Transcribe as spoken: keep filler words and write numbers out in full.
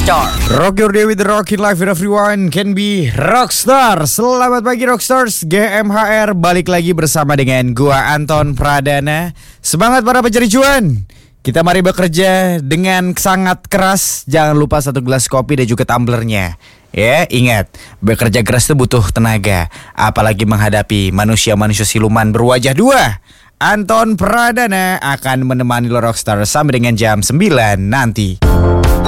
Rockstar. Rock your day with the rockin' life where everyone can be rockstar. Selamat pagi Rockstars, G M H R balik lagi bersama dengan gua Anton Pradana. Semangat para pencari cuan. Kita mari bekerja dengan sangat keras. Jangan lupa satu gelas kopi dan juga tumblernya. Ya, ingat, bekerja keras itu butuh tenaga, apalagi menghadapi manusia-manusia siluman berwajah dua. Anton Pradana akan menemani lo Rockstar sampai dengan jam sembilan nanti.